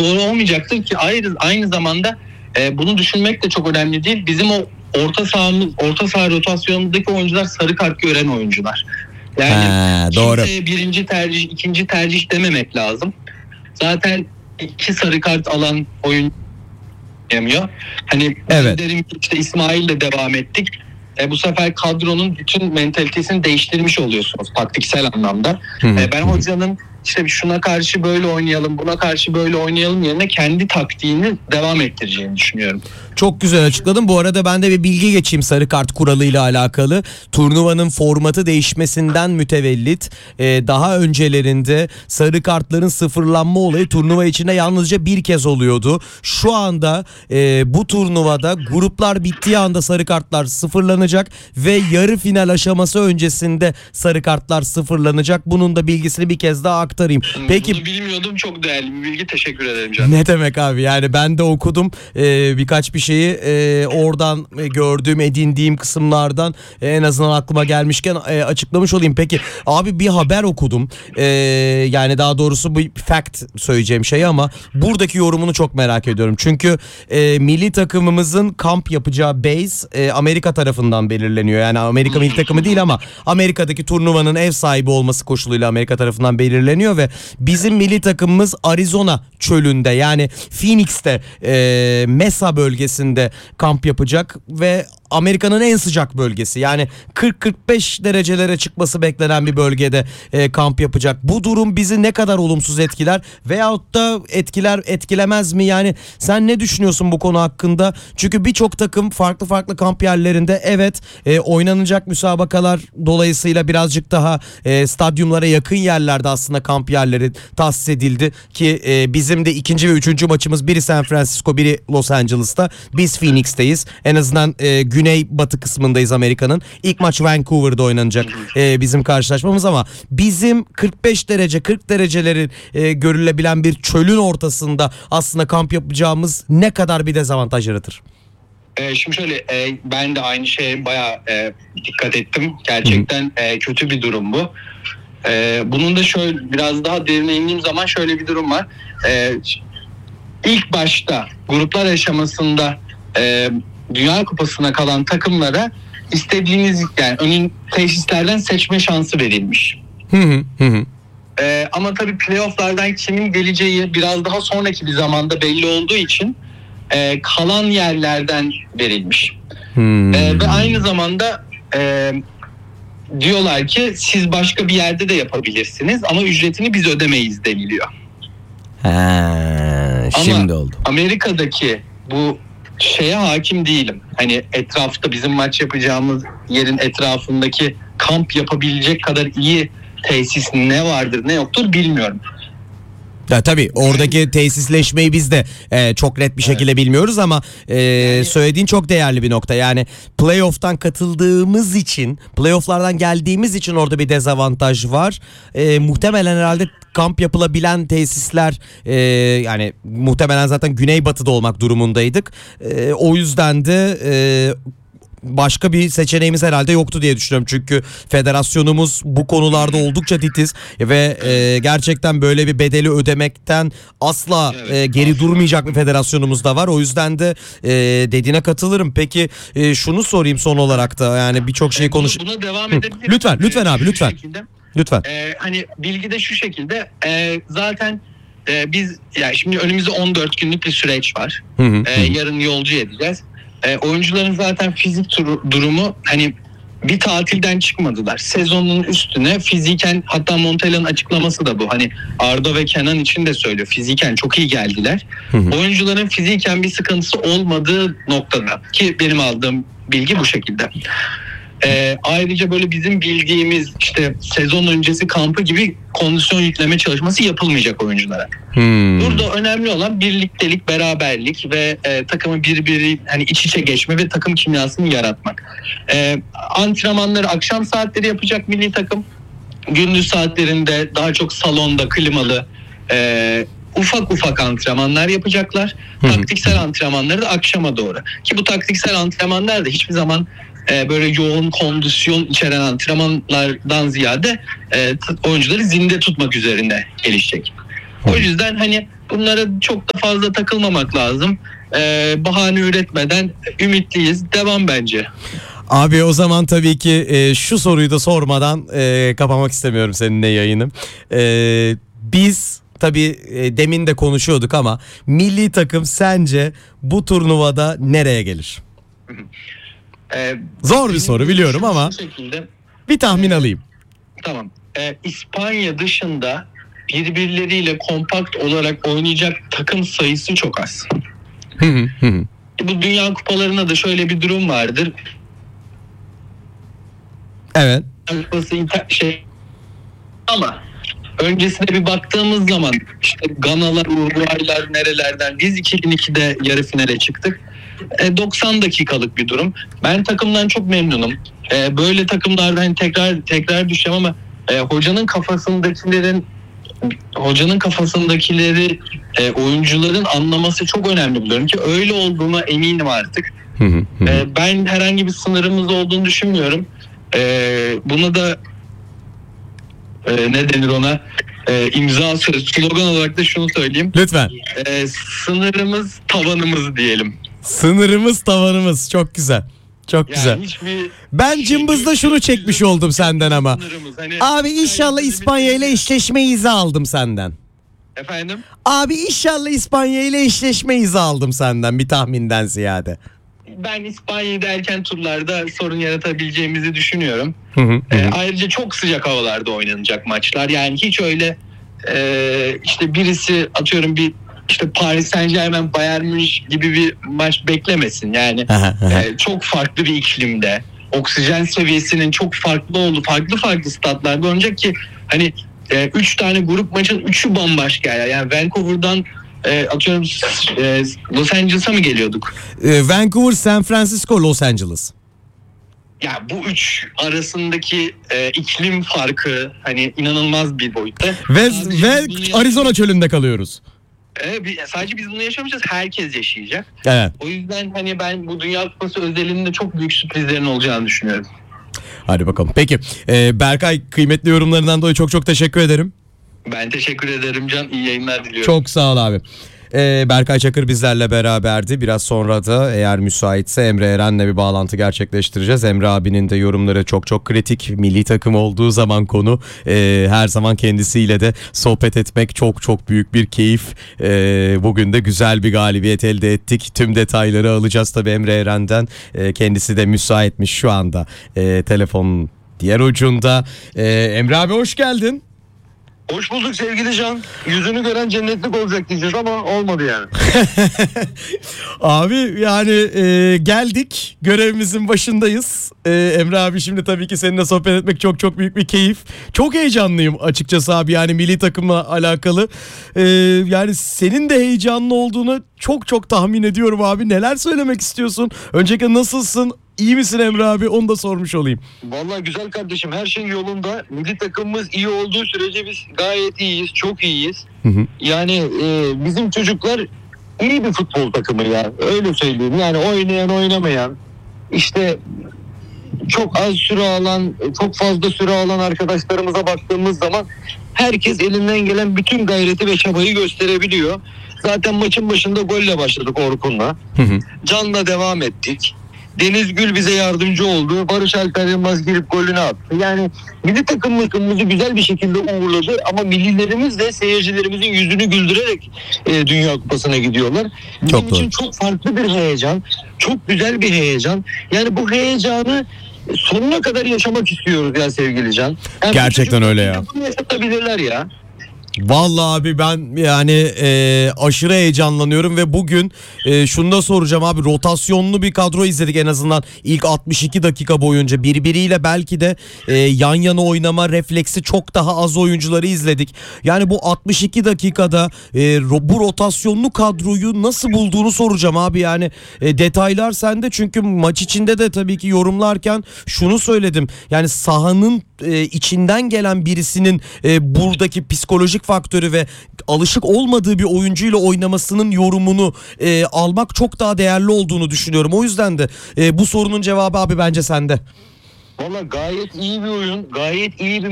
doğru olmayacaktır ki aynı zamanda bunu düşünmek de çok önemli değil. Bizim o orta saha rotasyonumuzdaki oyuncular sarı kart gören oyuncular. Yani doğru. Kimseye birinci tercih, ikinci tercih dememek lazım. Zaten 2 sarı kart alan oyuncu yapamıyor. Hani evet. derim ki işte İsmail'le devam ettik. Bu sefer kadronun bütün mentalitesini değiştirmiş oluyorsunuz taktiksel anlamda. Ben hocanın işte şuna karşı böyle oynayalım, buna karşı böyle oynayalım yerine kendi taktiğini devam ettireceğini düşünüyorum. Çok güzel açıkladın. Bu arada ben de bir bilgi geçeyim sarı kart kuralıyla alakalı. Turnuvanın formatı değişmesinden mütevellit daha öncelerinde sarı kartların sıfırlanma olayı turnuva içinde yalnızca bir kez oluyordu. Şu anda bu turnuvada gruplar bittiği anda sarı kartlar sıfırlanacak ve yarı final aşaması öncesinde sarı kartlar sıfırlanacak. Bunun da bilgisini bir kez daha aktarayım. Peki, bunu bilmiyordum. Çok değerli bir bilgi. Teşekkür ederim canım. Ne demek abi, yani ben de okudum birkaç bir şeyi oradan gördüğüm, edindiğim kısımlardan en azından aklıma gelmişken açıklamış olayım. Peki abi, bir haber okudum, yani daha doğrusu bu fact söyleyeceğim şey ama buradaki yorumunu çok merak ediyorum. Çünkü milli takımımızın kamp yapacağı base Amerika tarafından belirleniyor. Yani Amerika milli takımı değil ama Amerika'daki turnuvanın ev sahibi olması koşuluyla Amerika tarafından belirleniyor ve bizim milli takımımız Arizona çölünde, yani Phoenix'te Mesa bölgesinde kamp yapacak ve Amerika'nın en sıcak bölgesi, yani 40-45 derecelere çıkması beklenen bir bölgede kamp yapacak. Bu durum bizi ne kadar olumsuz etkiler veyahut da etkilemez mi? Yani sen ne düşünüyorsun bu konu hakkında? Çünkü birçok takım farklı kamp yerlerinde, evet, oynanacak müsabakalar dolayısıyla birazcık daha stadyumlara yakın yerlerde aslında kamp yerleri tahsis edildi ki bizim de ikinci ve üçüncü maçımız biri San Francisco, biri Los Angeles'ta. Biz Phoenix'teyiz. En azından güney batı kısmındayız Amerika'nın. İlk maç Vancouver'da oynanacak bizim karşılaşmamız ama bizim 45 derece 40 derecelerin görülebilen bir çölün ortasında aslında kamp yapacağımız ne kadar bir dezavantaj yaratır? Şimdi şöyle, ben de aynı şeye bayağı dikkat ettim. Gerçekten kötü bir durum bu. Bunun da şöyle biraz daha derine indiğim zaman şöyle bir durum var. İlk başta gruplar aşamasında Dünya Kupası'na kalan takımlara istediğiniz, yani önün tesislerden seçme şansı verilmiş. Ama tabii playofflardan kimin geleceği biraz daha sonraki bir zamanda belli olduğu için kalan yerlerden verilmiş. Ve aynı zamanda diyorlar ki siz başka bir yerde de yapabilirsiniz ama ücretini biz ödemeyiz deniliyor. Şimdi ama oldu. Amerika'daki bu şeye hakim değilim. Hani etrafta bizim maç yapacağımız yerin etrafındaki kamp yapabilecek kadar iyi tesis ne vardır ne yoktur bilmiyorum. Ya tabii oradaki tesisleşmeyi biz de çok net bir şekilde bilmiyoruz ama söylediğin çok değerli bir nokta. Yani playoff'tan katıldığımız için, playoff'lardan geldiğimiz için orada bir dezavantaj var. Muhtemelen herhalde kamp yapılabilen tesisler, yani muhtemelen zaten güneybatıda olmak durumundaydık. O yüzden de başka bir seçeneğimiz herhalde yoktu diye düşünüyorum. Çünkü federasyonumuz bu konularda oldukça titiz ve gerçekten böyle bir bedeli ödemekten asla geri durmayacak bir federasyonumuz da var. O yüzden de dediğine katılırım. Peki şunu sorayım son olarak da, yani birçok şey Buna devam edebilirim. Lütfen abi, lütfen. Lütfen. Hani bilgi de şu şekilde, zaten biz yani şimdi önümüzde 14 günlük bir süreç var. Yarın yolcu edeceğiz. Oyuncuların zaten fizik durumu, hani bir tatilden çıkmadılar. Sezonun üstüne fiziken, hatta Montella'nın açıklaması da bu. Hani Arda ve Kenan için de söylüyor. Fiziken çok iyi geldiler. Oyuncuların fiziken bir sıkıntısı olmadığı noktada, ki benim aldığım bilgi bu şekilde. Ayrıca böyle bizim bildiğimiz işte sezon öncesi kampı gibi kondisyon yükleme çalışması yapılmayacak oyunculara. Burada önemli olan birliktelik, beraberlik ve takımın birbiri hani iç içe geçme ve takım kimyasını yaratmak. Antrenmanları akşam saatleri yapacak milli takım. Gündüz saatlerinde daha çok salonda klimalı ufak antrenmanlar yapacaklar. Taktiksel antrenmanları da akşama doğru. Ki bu taktiksel antrenmanlar da hiçbir zaman böyle yoğun kondisyon içeren antrenmanlardan ziyade oyuncuları zinde tutmak üzerine gelişecek. O yüzden hani Bunlara çok da fazla takılmamak lazım. Bahane üretmeden ümitliyiz. Devam bence. Abi o zaman tabii ki şu soruyu da sormadan kapamak istemiyorum seninle yayını. Biz tabii demin de konuşuyorduk ama milli takım sence bu turnuvada nereye gelir? Zor bir soru biliyorum ama bir tahmin alayım. Tamam. İspanya dışında birbirleriyle kompakt olarak oynayacak takım sayısı çok az. Bu Dünya Kupalarında da şöyle bir durum vardır. Evet. Ama öncesine bir baktığımız zaman işte Ganalar, Uruguaylar nerelerden, biz 2002'de yarı finale çıktık. 90 dakikalık bir durum. Ben takımdan çok memnunum. Böyle takımlardan tekrar düşeceğim ama hocanın kafasındakileri oyuncuların anlaması çok önemli biliyorum ki öyle olduğuna eminim artık. Ben herhangi bir sınırımız olduğunu düşünmüyorum. Buna da ne denir ona? İmza söz, slogan olarak da şunu söyleyeyim. Lütfen. Sınırımız tavanımız diyelim. Sınırımız tavanımız, çok güzel. Çok yani güzel. Ben cımbızda şunu çekmiş oldum senden ama. Abi inşallah İspanya ile eşleşme izi aldım senden. Efendim? Abi inşallah İspanya ile eşleşme izi aldım senden bir tahminden ziyade. Ben İspanya'da erken turlarda sorun yaratabileceğimizi düşünüyorum. Ayrıca çok sıcak havalarda oynanacak maçlar. Yani hiç öyle işte birisi atıyorum bir işte Paris Saint-Germain Bayern Münih gibi bir maç beklemesin. Yani çok farklı bir iklimde, oksijen seviyesinin çok farklı olduğu farklı statlarda oynayacak ki hani 3 tane grup maçın 3'ü bambaşka yani Vancouver'dan atıyorum Los Angeles'a mı geliyorduk? Vancouver, San Francisco, Los Angeles. Ya bu üç arasındaki iklim farkı hani inanılmaz bir boyutta. Ve Arizona çölünde kalıyoruz. Sadece biz bunu yaşamayacağız. Herkes yaşayacak. Evet. O yüzden hani ben bu Dünya Kupası özelinde çok büyük sürprizlerin olacağını düşünüyorum. Hadi bakalım. Peki Berkay, kıymetli yorumlarından dolayı çok teşekkür ederim. Ben teşekkür ederim Can. İyi yayınlar diliyorum. Çok sağ ol abi. Berkay Çakır bizlerle beraberdi. Biraz sonra da eğer müsaitse Emre Eren'le bir bağlantı gerçekleştireceğiz. Emre abinin de yorumları çok kritik. Milli takım olduğu zaman konu her zaman kendisiyle de sohbet etmek çok büyük bir keyif. Bugün de güzel bir galibiyet elde ettik. Tüm detayları alacağız tabii Emre Eren'den. Kendisi de müsaitmiş şu anda. Telefonun diğer ucunda. Emre abi hoş geldin. Hoş bulduk sevgili Can. Yüzünü gören cennetlik olacak diyeceğiz ama olmadı yani. Abi yani geldik, görevimizin başındayız. Emre abi şimdi tabii ki seninle sohbet etmek çok büyük bir keyif. Çok heyecanlıyım açıkçası abi, yani milli takımla alakalı. Yani senin de heyecanlı olduğunu çok tahmin ediyorum abi. Neler söylemek istiyorsun? Öncelikle nasılsın? İyi misin Emre abi? Onu da sormuş olayım. Vallahi güzel kardeşim, her şey yolunda. Milli takımımız iyi olduğu sürece biz gayet iyiyiz, çok iyiyiz. Yani bizim çocuklar iyi bir futbol takımı ya. Öyle söyleyeyim. Yani oynayan oynamayan, işte çok az süre alan, çok fazla süre alan arkadaşlarımıza baktığımız zaman herkes elinden gelen bütün gayreti ve çabayı gösterebiliyor. Zaten maçın başında golle başladık Orkun'la. Can'la devam ettik. Deniz Gül bize yardımcı oldu. Barış Alper Yılmaz girip golünü attı. Yani milli takımımızı güzel bir şekilde uğurladı ama millilerimiz de seyircilerimizin yüzünü güldürerek Dünya Kupası'na gidiyorlar. Bizim için çok farklı bir heyecan. Çok güzel bir heyecan. Yani bu heyecanı sonuna kadar yaşamak istiyoruz ya sevgili Can. Yani gerçekten öyle ya. Yaşatabilirler ya. Vallahi abi ben yani aşırı heyecanlanıyorum ve bugün şunu da soracağım abi, rotasyonlu bir kadro izledik en azından ilk 62 dakika boyunca, birbiriyle belki de yan yana oynama refleksi çok daha az oyuncuları izledik. Yani bu 62 dakikada bu rotasyonlu kadroyu nasıl bulduğunu soracağım abi, yani detaylar sende çünkü maç içinde de tabii ki yorumlarken şunu söyledim, yani sahanın içinden gelen birisinin buradaki psikolojik faktörü ve alışık olmadığı bir oyuncuyla oynamasının yorumunu almak çok daha değerli olduğunu düşünüyorum. O yüzden de bu sorunun cevabı abi bence sende. Valla gayet iyi bir oyun, gayet iyi bir